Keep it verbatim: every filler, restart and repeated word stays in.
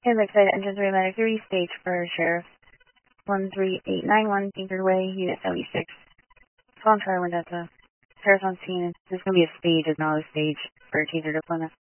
Okay, Lakeside Engine three Medic three, stage for Sheriff one three eight nine one, Tinker Way, Unit seventy-six. Phone Charlie Delta. Sheriff's on scene. This is going to be a stage, is not a stage for taser deployment.